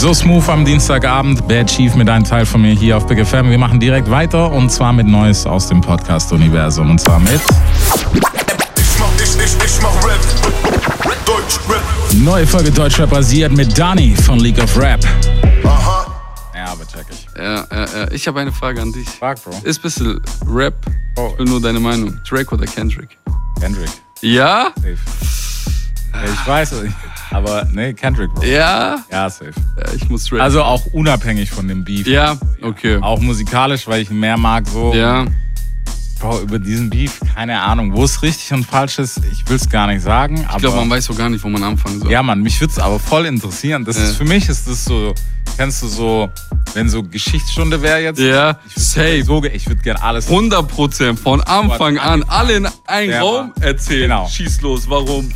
So smooth am Dienstagabend. Bad Chief mit einem Teil von mir hier auf Big FM. Wir machen direkt weiter und zwar mit Neues aus dem Podcast-Universum. Und zwar mit... Ich mach Rap. Deutschrap. Neue Folge Deutschrap basiert mit Dani von League of Rap. Aha. Ja, aber check ich. Ja. Ich habe eine Frage an dich. Frag, Bro. Ist ein bisschen Rap. Oh. Ich will nur deine Meinung. Drake oder Kendrick? Kendrick. Ja? Safe. Ja, ich weiß es nicht. Aber nee, Kendrick, Bro. Ja? Ja, safe. Ja, ich muss Drake. Also auch unabhängig von dem Beef. Ja? Okay. Auch musikalisch, weil ich ihn mehr mag, so. Ja. Bro, über diesen Beef, keine Ahnung, wo es richtig und falsch ist, ich will es gar nicht sagen. Ich glaube, man weiß so gar nicht, wo man anfangen soll. Ja, Mann, mich würde es aber voll interessieren. Das ist, für mich ist das so, kennst du so, wenn so Geschichtsstunde wäre jetzt? Ja, safe. Ich würde gerne alles... 100% von Anfang an alle in einen Raum erzählen. Genau. Schieß los, warum?